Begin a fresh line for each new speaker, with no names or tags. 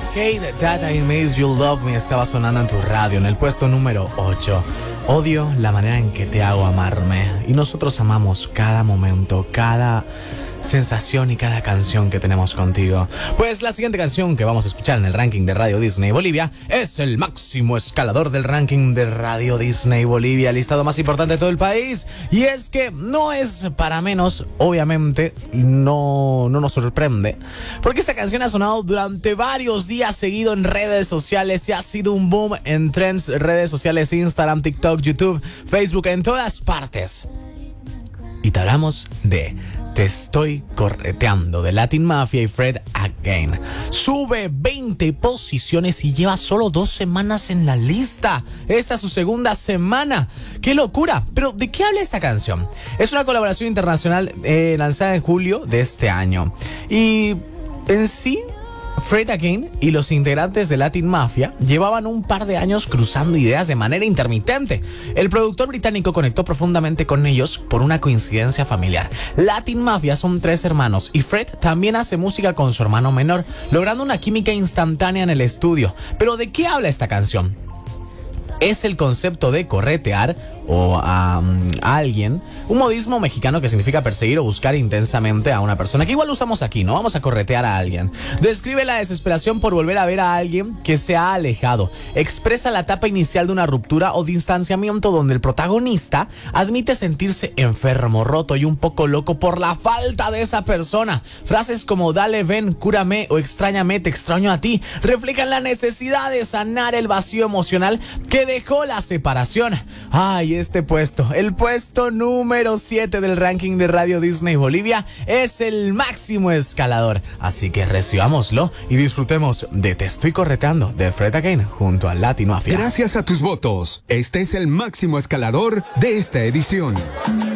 Hate That I Made You Love Me estaba sonando en tu radio en el puesto número 8. Odio la manera en que te hago amarme. Y nosotros amamos cada momento, cada sensación y cada canción que tenemos contigo. Pues la siguiente canción que vamos a escuchar en el ranking de Radio Disney Bolivia es el máximo escalador del ranking de Radio Disney Bolivia, el listado más importante de todo el país. Y es que no es para menos, obviamente, no nos sorprende, porque esta canción ha sonado durante varios días seguido en redes sociales y ha sido un boom en trends, redes sociales, Instagram, TikTok, YouTube, Facebook, en todas partes. Y te hablamos de Te Estoy Correteando, de Latin Mafia y Fred Again. Sube 20 posiciones y lleva solo 2 semanas en la lista. Esta es su segunda semana. ¡Qué locura! Pero ¿de qué habla esta canción? Es una colaboración internacional lanzada en julio de este año. Y en sí, Fred Again y los integrantes de Latin Mafia llevaban un par de años cruzando ideas de manera intermitente. El productor británico conectó profundamente con ellos por una coincidencia familiar. Latin Mafia son 3 hermanos y Fred también hace música con su hermano menor, logrando una química instantánea en el estudio. Pero ¿de qué habla esta canción? Es el concepto de corretear o a alguien, un modismo mexicano que significa perseguir o buscar intensamente a una persona, que igual usamos aquí, ¿no? Vamos a corretear a alguien. Describe la desesperación por volver a ver a alguien que se ha alejado. Expresa la etapa inicial de una ruptura o distanciamiento donde el protagonista admite sentirse enfermo, roto y un poco loco por la falta de esa persona. Frases como dale, ven, cúrame o extrañame, te extraño a ti, reflejan la necesidad de sanar el vacío emocional que dejó la separación. Ay, el puesto número 7 del ranking de Radio Disney Bolivia es el máximo escalador. Así que recibámoslo y disfrutemos de Te Estoy Correteando de Fred Again junto a Latin Mafia.
Gracias a tus votos, este es el máximo escalador de esta edición.